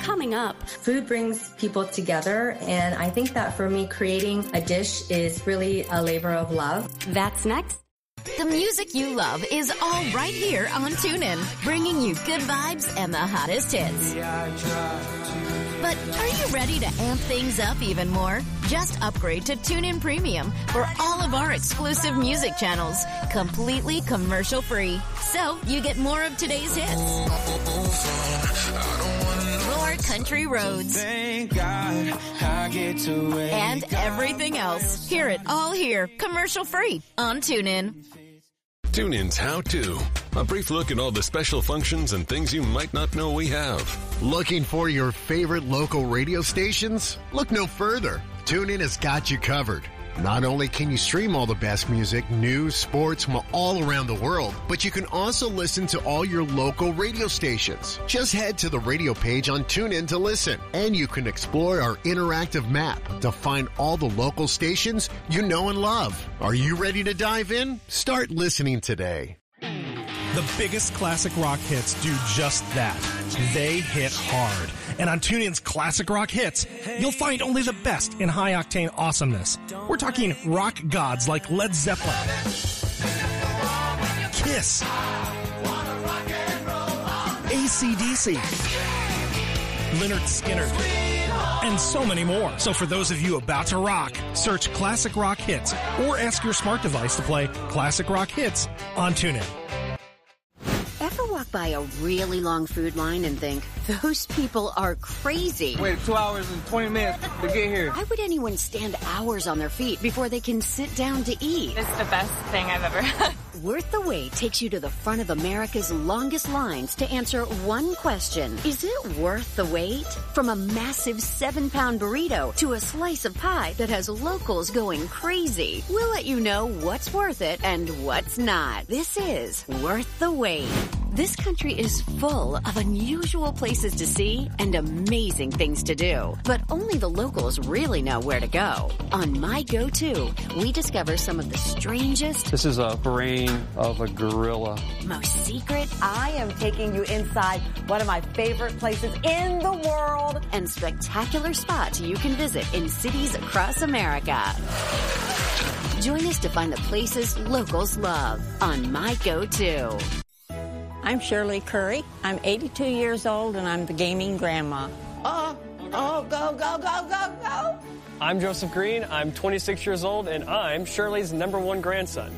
coming up. Food brings people together, and I think that for me, creating a dish is really a labor of love. That's next. The music you love is all right here on TuneIn, bringing you good vibes and the hottest hits. But are you ready to amp things up even more? Just upgrade to TuneIn Premium for all of our exclusive music channels, completely commercial-free. So you get more of today's hits, more country roads, Thank God I get to wake and everything else. Hear it all here, commercial-free on TuneIn. TuneIn's How To. A brief look at all the special functions and things you might not know we have. Looking for your favorite local radio stations? Look no further. TuneIn has got you covered. Not only can you stream all the best music, news, sports from all around the world, but you can also listen to all your local radio stations. Just head to the radio page on TuneIn to listen, and you can explore our interactive map to find all the local stations you know and love. Are you ready to dive in? Start listening today. The biggest classic rock hits do just that. They hit hard. And on TuneIn's Classic Rock Hits, you'll find only the best in high-octane awesomeness. We're talking rock gods like Led Zeppelin, Kiss, AC/DC, Lynyrd Skynyrd, and so many more. So for those of you about to rock, search Classic Rock Hits or ask your smart device to play Classic Rock Hits on TuneIn. Ever walk by a really long food line and think, those people are crazy? Wait 2 hours and 20 minutes to get here. Why would anyone stand hours on their feet before they can sit down to eat? It's the best thing I've ever had. Worth the Wait takes you to the front of America's longest lines to answer one question. Is it worth the wait? From a massive 7-pound burrito to a slice of pie that has locals going crazy. We'll let you know what's worth it and what's not. This is Worth the Wait. This country is full of unusual places to see and amazing things to do. But only the locals really know where to go. On My Go-To, we discover some of the strangest... This is a brain of a gorilla. Most secret... I am taking you inside one of my favorite places in the world. And spectacular spots you can visit in cities across America. Join us to find the places locals love on My Go-To. I'm Shirley Curry. I'm 82 years old, and I'm the gaming grandma. Go, go, go, go, go. I'm Joseph Green. I'm 26 years old, and I'm Shirley's #1 grandson.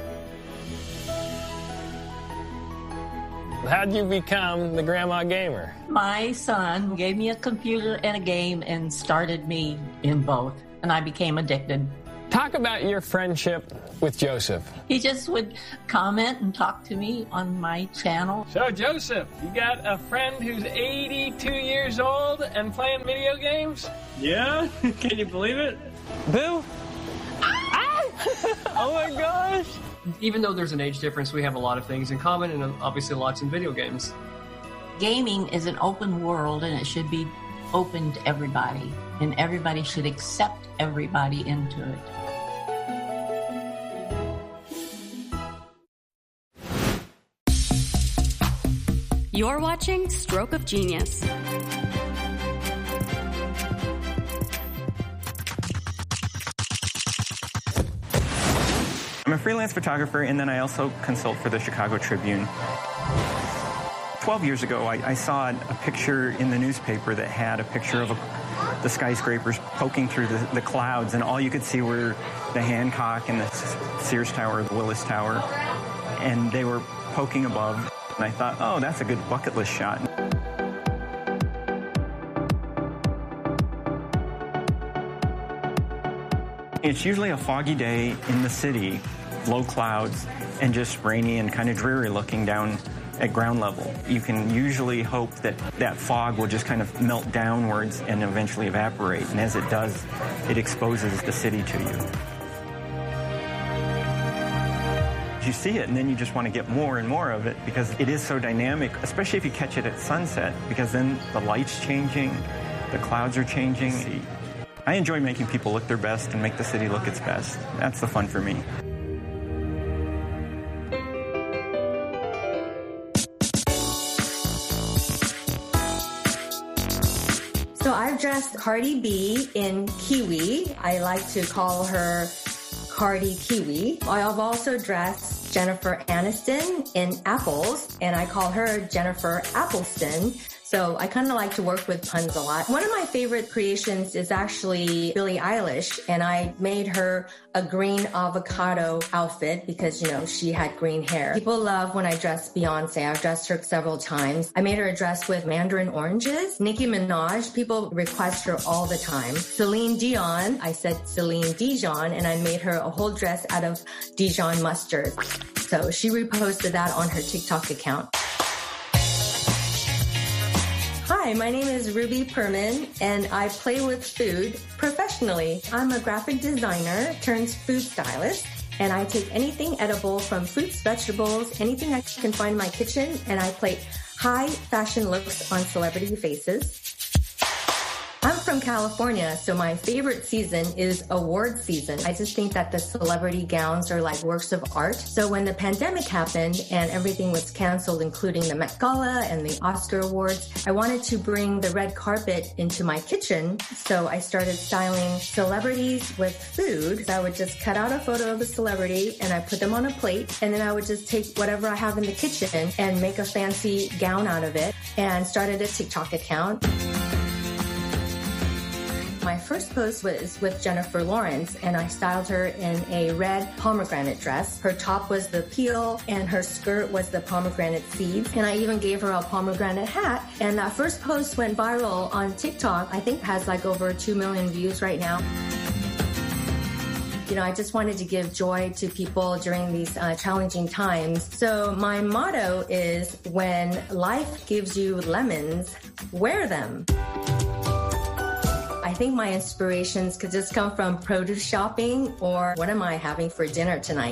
How'd you become the grandma gamer? My son gave me a computer and a game and started me in both, and I became addicted. Talk about your friendship with Joseph. He just would comment and talk to me on my channel. So, Joseph, you got a friend who's 82 years old and playing video games? Yeah? Can you believe it? Boo! Ah! Oh my gosh! Even though there's an age difference, we have a lot of things in common, and obviously lots in video games. Gaming is an open world, and it should be open to everybody, and everybody should accept everybody into it. You're watching Stroke of Genius. I'm a freelance photographer, and then I also consult for the Chicago Tribune. 12 years ago, I saw a picture in the newspaper that had a picture of the skyscrapers poking through the clouds, and all you could see were the Hancock and the Sears Tower, the Willis Tower, and they were poking above. And I thought, oh, that's a good bucket list shot. It's usually a foggy day in the city, low clouds, and just rainy and kind of dreary looking down at ground level. You can usually hope that that fog will just kind of melt downwards and eventually evaporate. And as it does, it exposes the city to you. You see it, and then you just want to get more and more of it because it is so dynamic, especially if you catch it at sunset, because then the light's changing, the clouds are changing. I enjoy making people look their best and make the city look its best. That's the fun for me. So I've dressed Cardi B in Kiwi. I like to call her Cardi Kiwi. I've also dressed Jennifer Aniston in Apples, and I call her Jennifer Appleston. So I kind of like to work with puns a lot. One of my favorite creations is actually Billie Eilish, and I made her a green avocado outfit because, you know, she had green hair. People love when I dress Beyonce. I've dressed her several times. I made her a dress with mandarin oranges. Nicki Minaj, people request her all the time. Celine Dion, I said Celine Dijon, and I made her a whole dress out of Dijon mustard. So she reposted that on her TikTok account. Hi, my name is Ruby Perman, and I play with food professionally. I'm a graphic designer turned food stylist, and I take anything edible from fruits, vegetables, anything I can find in my kitchen, and I play high fashion looks on celebrity faces. I'm from California, so my favorite season is award season. I just think that the celebrity gowns are like works of art. So when the pandemic happened and everything was canceled, including the Met Gala and the Oscar Awards, I wanted to bring the red carpet into my kitchen. So I started styling celebrities with food. I would just cut out a photo of a celebrity and I put them on a plate, and then I would just take whatever I have in the kitchen and make a fancy gown out of it, and started a TikTok account. My first post was with Jennifer Lawrence, and I styled her in a red pomegranate dress. Her top was the peel, and her skirt was the pomegranate seeds. And I even gave her a pomegranate hat. And that first post went viral on TikTok. I think has like over 2 million views right now. You know, I just wanted to give joy to people during these challenging times. So my motto is, when life gives you lemons, wear them. I think my inspirations could just come from produce shopping or what am I having for dinner tonight.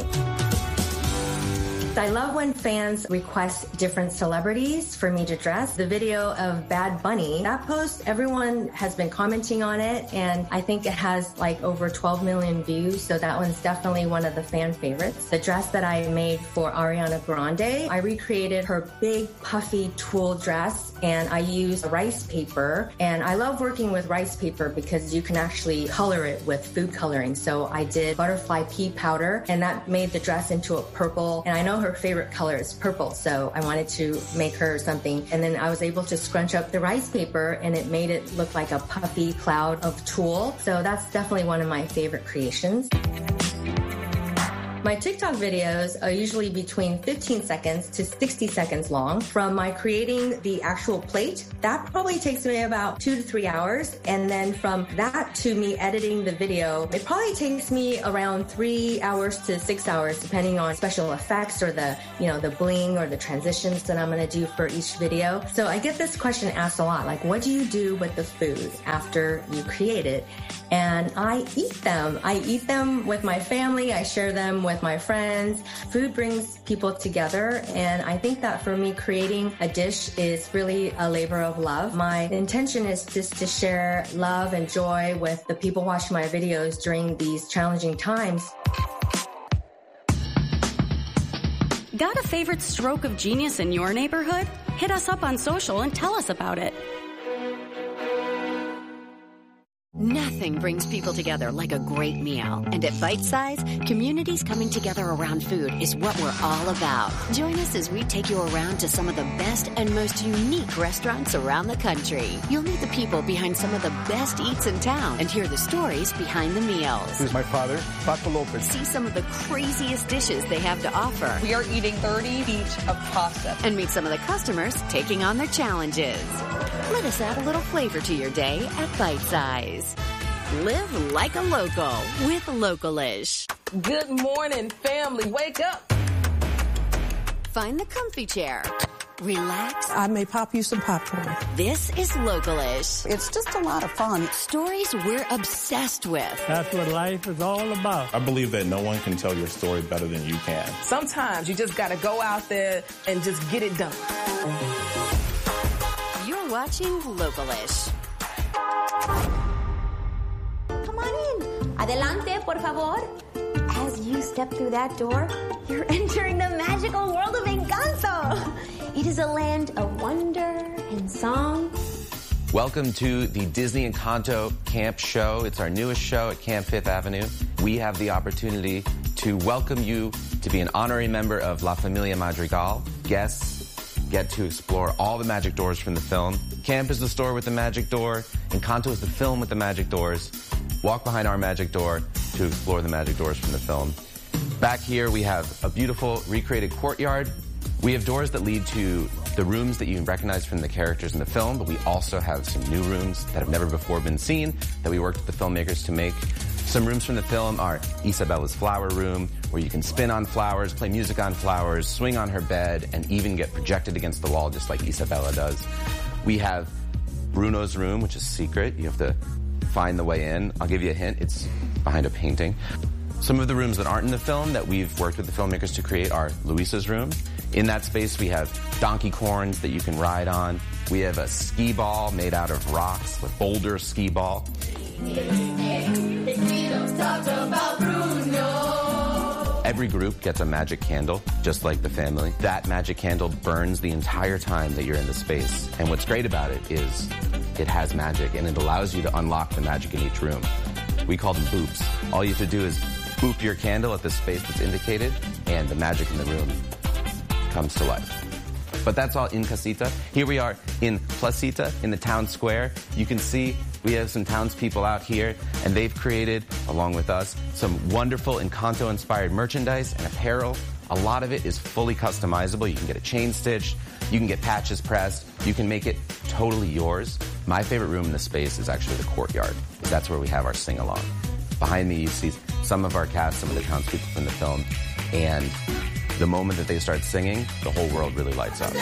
I love when fans request different celebrities for me to dress. The video of Bad Bunny, that post, everyone has been commenting on it, and I think it has like over 12 million views, so that one's definitely one of the fan favorites. The dress that I made for Ariana Grande, I recreated her big puffy tulle dress, and I used rice paper, and I love working with rice paper because you can actually color it with food coloring. So I did butterfly pea powder, and that made the dress into a purple, and I know her favorite color is purple, so I wanted to make her something. And then I was able to scrunch up the rice paper, and it made it look like a puffy cloud of tulle. So that's definitely one of my favorite creations. My TikTok videos are usually between 15 seconds to 60 seconds long. From my creating the actual plate, that probably takes me about 2 to 3 hours. And then from that to me editing the video, it probably takes me around 3 hours to 6 hours, depending on special effects or the bling or the transitions that I'm going to do for each video. So I get this question asked a lot, like, what do you do with the food after you create it? And I eat them. I eat them with my family. I share them with my friends. Food brings people together, and I think that for me, creating a dish is really a labor of love. My intention is just to share love and joy with the people watching my videos during these challenging times. Got a favorite stroke of genius in your neighborhood? Hit us up on social and tell us about it. Nothing brings people together like a great meal. And at Bite Size, communities coming together around food is what we're all about. Join us as we take you around to some of the best and most unique restaurants around the country. You'll meet the people behind some of the best eats in town and hear the stories behind the meals. This is my father, Paco Lopez. See some of the craziest dishes they have to offer. We are eating 30 feet of pasta. And meet some of the customers taking on their challenges. Let us add a little flavor to your day at Bite Size. Live like a local with Localish. Good morning, family. Wake up. Find the comfy chair. Relax. I may pop you some popcorn. This is Localish. It's just a lot of fun. Stories we're obsessed with. That's what life is all about. I believe that no one can tell your story better than you can. Sometimes you just got to go out there and just get it done. You're watching Localish. Come on in. Adelante, por favor. As you step through that door, you're entering the magical world of Encanto. It is a land of wonder and song Welcome to the Disney Encanto Camp Show. It's our newest show at Camp Fifth Avenue. We have the opportunity to welcome you to be an honorary member of La Familia Madrigal. Guests get to explore all the magic doors from the film. Camp is the store with the magic door. Encanto is the film with the magic doors. Walk behind our magic door to explore the magic doors from the film. Back here we have a beautiful recreated courtyard. We have doors that lead to the rooms that you recognize from the characters in the film, but we also have some new rooms that have never before been seen that we worked with the filmmakers to make. Some rooms from the film are Isabella's flower room, where you can spin on flowers, play music on flowers, swing on her bed, and even get projected against the wall just like Isabella does. We have Bruno's room, which is secret. You have to find the way in. I'll give you a hint. It's behind a painting. Some of the rooms that aren't in the film that we've worked with the filmmakers to create are Luisa's room. In that space, we have donkey corns that you can ride on. We have a skee ball made out of rocks, with boulder skee ball. Every group gets a magic candle, just like the family. That magic candle burns the entire time that you're in the space. And what's great about it is it has magic, and it allows you to unlock the magic in each room. We call them boops. All you have to do is boop your candle at the space that's indicated, and the magic in the room comes to life. But that's all in Casita. Here we are in Placita, in the town square. You can see we have some townspeople out here, and they've created, along with us, some wonderful Encanto-inspired merchandise and apparel. A lot of it is fully customizable. You can get it chain stitched. You can get patches pressed. You can make it totally yours. My favorite room in the space is actually the courtyard, because that's where we have our sing-along. Behind me, you see some of our cast, some of the townspeople from the film, and the moment that they start singing, the whole world really lights up.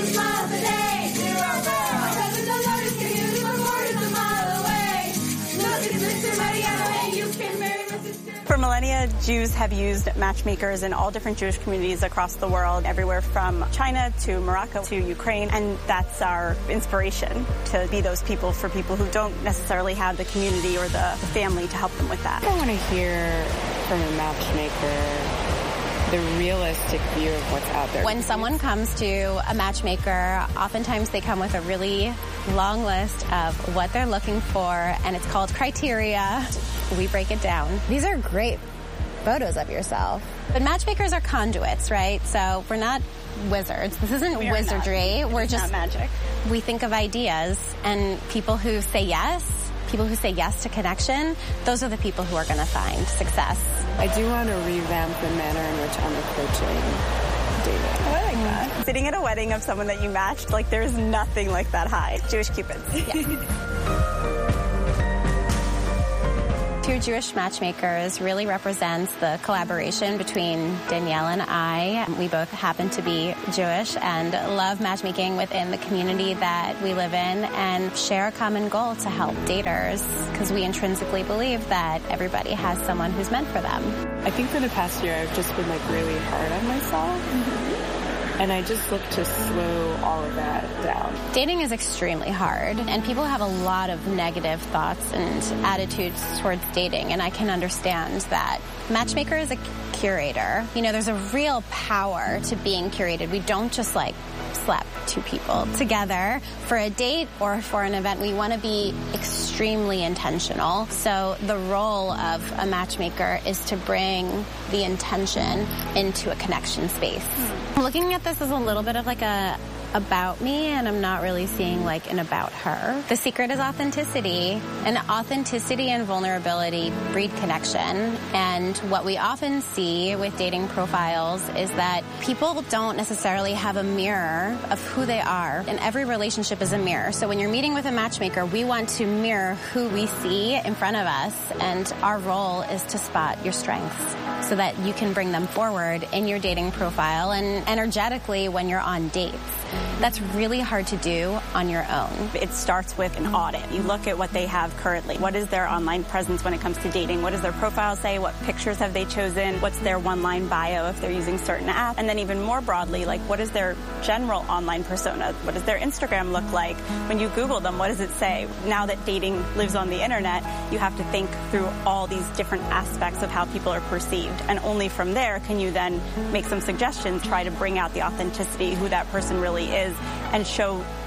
For millennia, Jews have used matchmakers in all different Jewish communities across the world, everywhere from China to Morocco to Ukraine, and that's our inspiration, to be those people for people who don't necessarily have the community or the family to help them with that. I want to hear from a matchmaker the realistic view of what's out there. When someone comes to a matchmaker, oftentimes they come with a really long list of what they're looking for, and it's called criteria. We break it down. These are great photos of yourself. But matchmakers are conduits, right? So we're not wizards. This isn't wizardry. We're just not magic. We think of ideas, and people who say yes to connection, those are the people who are going to find success. I do want to revamp the manner in which I'm approaching dating. I like that. Sitting at a wedding of someone that you matched, like there's nothing like that high. Jewish Cupids. Yeah. Two Jewish matchmakers really represents the collaboration between Danielle and I. We both happen to be Jewish and love matchmaking within the community that we live in and share a common goal to help daters, because we intrinsically believe that everybody has someone who's meant for them. I think for the past year I've just been really hard on myself. Mm-hmm. And I just look to slow all of that down. Dating is extremely hard, and people have a lot of negative thoughts and attitudes towards dating, and I can understand that. Matchmaker is a curator. You know, there's a real power to being curated. We don't just slap two people together for a date or for an event. We want to be extremely intentional. So the role of a matchmaker is to bring the intention into a connection space. Looking at this as a little bit of a about me, and I'm not really seeing an about her. The secret is authenticity, and authenticity and vulnerability breed connection. And what we often see with dating profiles is that people don't necessarily have a mirror of who they are, and every relationship is a mirror. So when you're meeting with a matchmaker, we want to mirror who we see in front of us, and our role is to spot your strengths so that you can bring them forward in your dating profile and energetically when you're on dates. That's really hard to do on your own. It starts with an audit. You look at what they have currently. What is their online presence when it comes to dating? What does their profile say? What pictures have they chosen? What's their one-line bio if they're using certain apps? And then even more broadly, what is their general online persona? What does their Instagram look like? When you Google them, what does it say? Now that dating lives on the internet, you have to think through all these different aspects of how people are perceived. And only from there can you then make some suggestions, try to bring out the authenticity, who that person really is, and show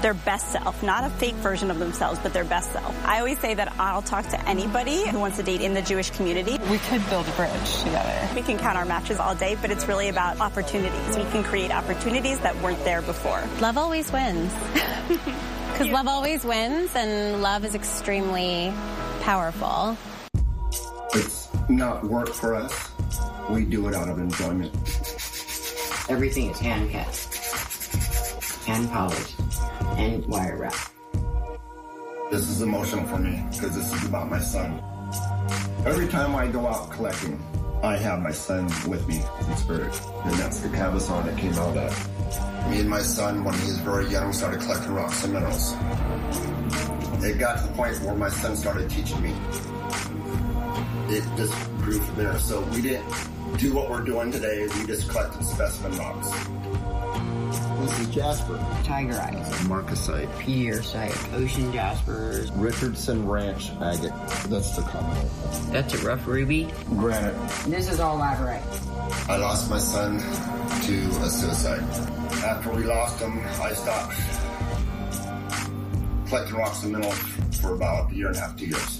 their best self, not a fake version of themselves, but their best self. I always say that I'll talk to anybody who wants to date in the Jewish community. We could build a bridge together. We can count our matches all day, but it's really about opportunities. We can create opportunities that weren't there before. Love always wins. Because love always wins, and love is extremely powerful. It's not work for us. We do it out of enjoyment. Everything is hand cut, hand polished, and wire wrap. This is emotional for me because this is about my son. Every time I go out collecting, I have my son with me in spirit. And that's the canvas song that came out of that. Me and my son, when he was very young, started collecting rocks and minerals. It got to the point where my son started teaching me. It just grew from there. So we didn't do what we're doing today. We just collected specimen rocks. This is Jasper. Tiger eyes. Marcasite. Piersite. Ocean jaspers. Richardson Ranch agate. That's the common one. That's a rough ruby. Granite. This is all laterite. I lost my son to a suicide. After we lost him, I stopped collecting rocks and minerals for about 1.5 years, 2 years.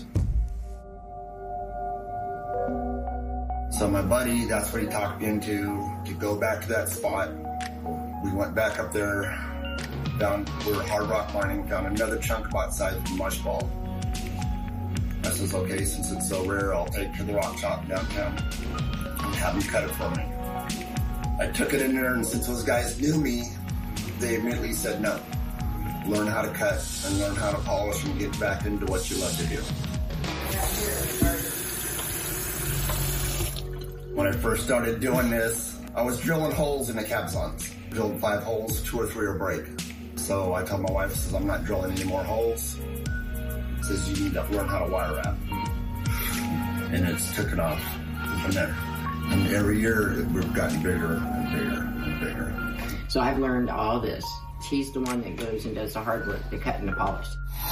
So my buddy, that's what he talked me into, to go back to that spot. We went back up there, found, we were hard rock mining, found another chunk about the size of a mush ball. I says, okay, since it's so rare, I'll take it to the rock shop downtown and have them cut it for me. I took it in there, and since those guys knew me, they immediately said no. Learn how to cut and learn how to polish and get back into what you love to do. When I first started doing this, I was drilling holes in the cabezons. Drilled 5 holes, 2 or 3 will break. So I told my wife, I says, I'm not drilling any more holes. Says, you need to learn how to wire wrap. And it's took it off from there. And every year, we've gotten bigger and bigger and bigger. So I've learned all this. She's the one that goes and does the hard work, the cut and the polish.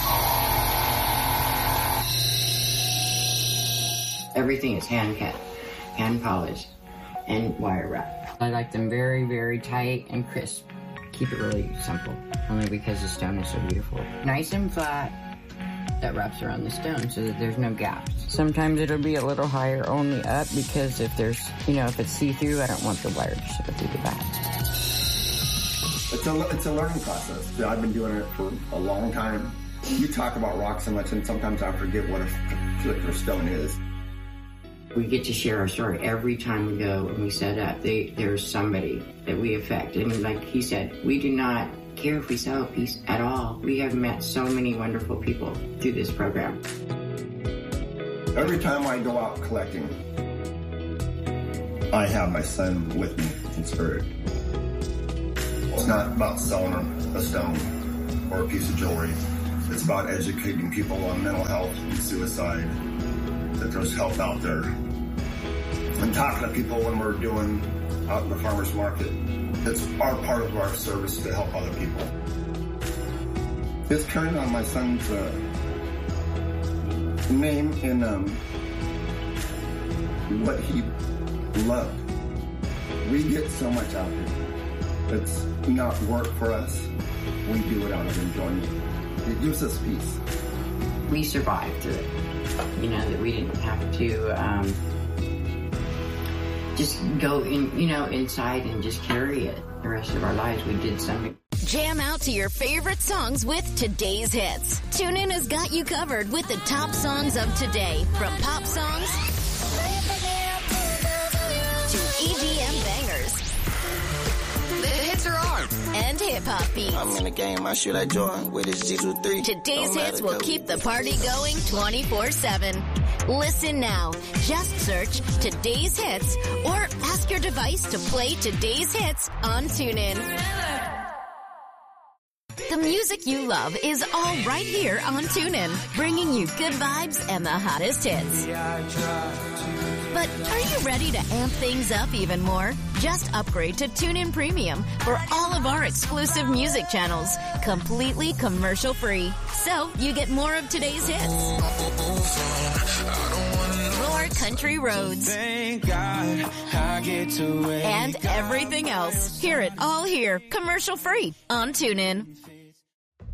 Everything is hand cut, hand polished, and wire wrap. I like them very, very tight and crisp. Keep it really simple, only because the stone is so beautiful. Nice and flat, that wraps around the stone so that there's no gaps. Sometimes it'll be a little higher only up because if there's, if it's see-through, I don't want the wire to show through the back. It's a learning process. I've been doing it for a long time. You talk about rock so much, and sometimes I forget what a particular stone is. We get to share our story every time we go and we set up. There's somebody that we affect. And like he said, we do not care if we sell a piece at all. We have met so many wonderful people through this program. Every time I go out collecting, I have my son with me in spirit. It's not about selling a stone or a piece of jewelry. It's about educating people on mental health and suicide, that there's help out there. And talking to people when we're doing out in the farmer's market. It's our part of our service to help other people. It's turning on my son's name in what he loved. We get so much out there. It's not work for us. We do it out of enjoyment. It gives us peace. We survived through it. That we didn't have to just go in, inside and just carry it the rest of our lives. We did something. Jam out to your favorite songs with today's hits. TuneIn has got you covered with the top songs of today, from pop songs to EDM bangers. The hits are on. And hip-hop beats. I'm in the game, I should I join with this G23. Today's hits will keep the party going 24/7. Listen now. Just search Today's Hits or ask your device to play Today's Hits on TuneIn. The music you love is all right here on TuneIn, bringing you good vibes and the hottest hits. But are you ready to amp things up even more? Just upgrade to TuneIn Premium for all of our exclusive music channels, completely commercial-free. So you get more of today's hits, more country roads, and everything else. Hear it all here, commercial-free on TuneIn.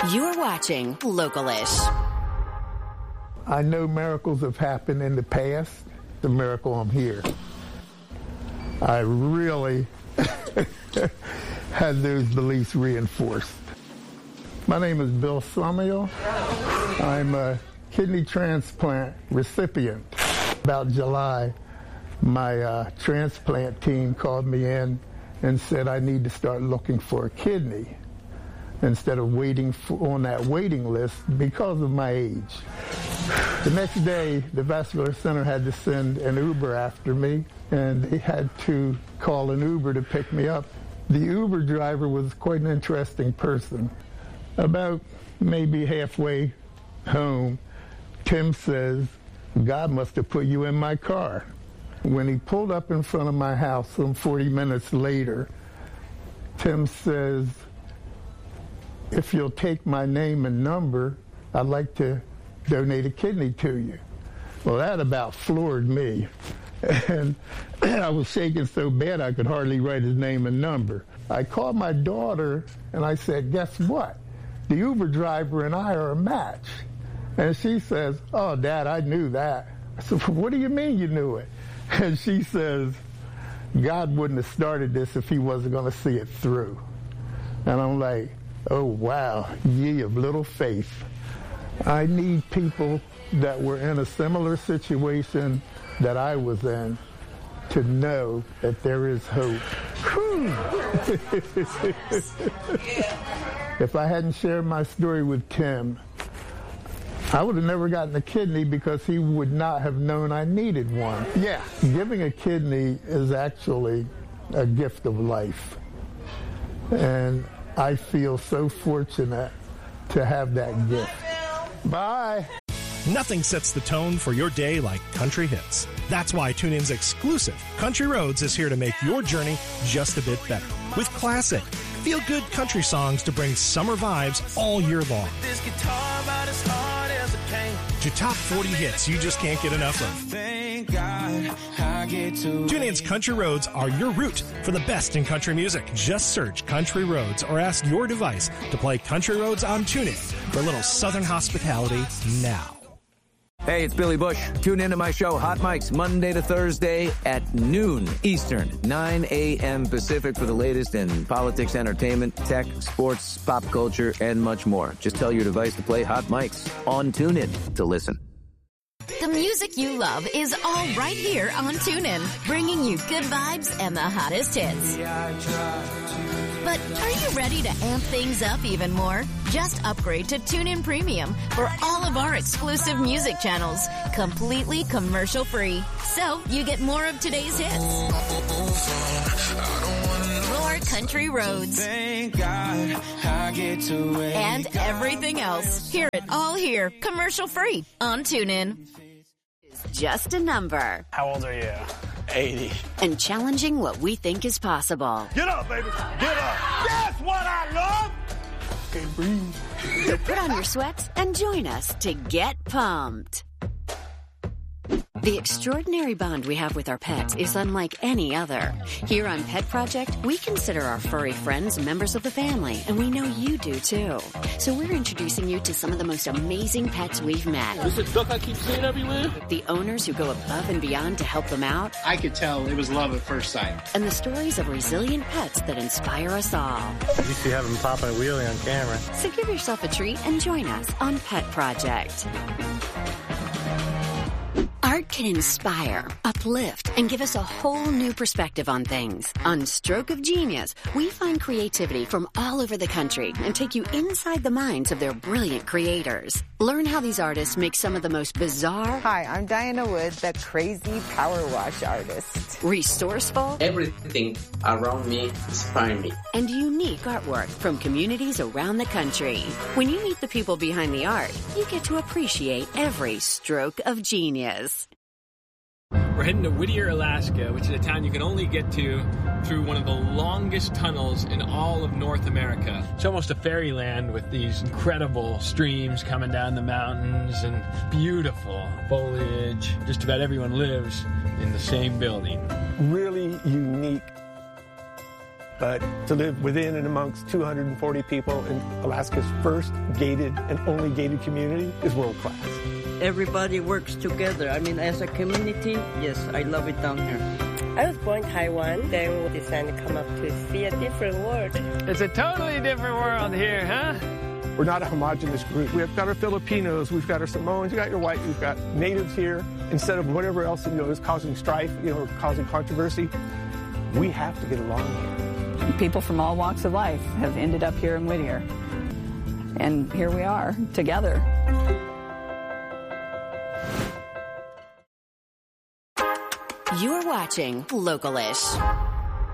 You're watching Local-ish. I know miracles have happened in the past. The miracle I'm here. I really had those beliefs reinforced. My name is Bill Samuel. I'm a kidney transplant recipient. About July, my transplant team called me in and said I need to start looking for a kidney instead of waiting on that waiting list because of my age. The next day, the Vascular Center had to send an Uber after me, and they had to call an Uber to pick me up. The Uber driver was quite an interesting person. About maybe halfway home, Tim says, God must have put you in my car. When he pulled up in front of my house some 40 minutes later, Tim says, if you'll take my name and number, I'd like to donate a kidney to you. Well, that about floored me. And I was shaking so bad I could hardly write his name and number. I called my daughter and I said, guess what? The Uber driver and I are a match. And she says, oh, Dad, I knew that. I said, what do you mean you knew it? And she says, God wouldn't have started this if he wasn't going to see it through. And I'm like, oh, wow, ye of little faith. I need people that were in a similar situation that I was in to know that there is hope. If I hadn't shared my story with Tim, I would have never gotten a kidney because he would not have known I needed one. Yeah, giving a kidney is actually a gift of life. And I feel so fortunate to have that gift. Bye. Nothing sets the tone for your day like country hits. That's why TuneIn's exclusive Country Roads is here to make your journey just a bit better. With classic, feel-good country songs to bring summer vibes all year long. This guitar about as hard as it came. To top 40 hits you just can't get enough of. Thank God I get to TuneIn's Country Roads are your route for the best in country music. Just search Country Roads or ask your device to play Country Roads on TuneIn for a little Southern hospitality now. Hey, it's Billy Bush. Tune into my show, Hot Mics, Monday to Thursday at noon Eastern, 9 a.m. Pacific for the latest in politics, entertainment, tech, sports, pop culture, and much more. Just tell your device to play Hot Mics on TuneIn to listen. The music you love is all right here on TuneIn, bringing you good vibes and the hottest hits. But are you ready to amp things up even more? Just upgrade to TuneIn Premium for all of our exclusive music channels, completely commercial-free. So you get more of today's hits. More country roads. Thank God I get to and everything else. Hear it all here, commercial-free on TuneIn. Just a number. How old are you? 80. And challenging what we think is possible. Get up, baby. Get up. That's what I love. Okay, breathe. So put on your sweats and join us to get pumped. The extraordinary bond we have with our pets is unlike any other. Here on Pet Project, we consider our furry friends members of the family, and we know you do too. So we're introducing you to some of the most amazing pets we've met. Is it duck I keep seeing everywhere? The owners who go above and beyond to help them out. I could tell it was love at first sight. And the stories of resilient pets that inspire us all. You see having popping a wheelie on camera. So give yourself a treat and join us on Pet Project. Art can inspire, uplift, and give us a whole new perspective on things. On Stroke of Genius, we find creativity from all over the country and take you inside the minds of their brilliant creators. Learn how these artists make some of the most bizarre... Hi, I'm Diana Wood, the crazy power wash artist. Resourceful... Everything around me inspires me. And unique artwork from communities around the country. When you meet the people behind the art, you get to appreciate every stroke of genius. We're heading to Whittier, Alaska, which is a town you can only get to through one of the longest tunnels in all of North America. It's almost a fairyland with these incredible streams coming down the mountains and beautiful foliage. Just about everyone lives in the same building. Really unique. but to live within and amongst 240 people in Alaska's first gated and only gated community is world class. Everybody works together. I mean, as a community, yes, I love it down here. I was born in Taiwan, then we decided to come up to see a different world. It's a totally different world here, huh? We're not a homogenous group. We've got our Filipinos, we've got our Samoans, you've got your white, we've got natives here. Instead of whatever else, is causing strife, causing controversy, we have to get along here. People from all walks of life have ended up here in Whittier. And here we are, together. You're watching Localish.